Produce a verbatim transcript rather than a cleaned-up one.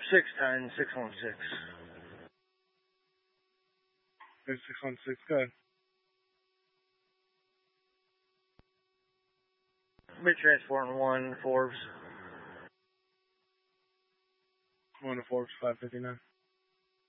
six ten, six one six. six one six, go ahead. Be transporting one Forbes. One to Forbes, five fifty-nine.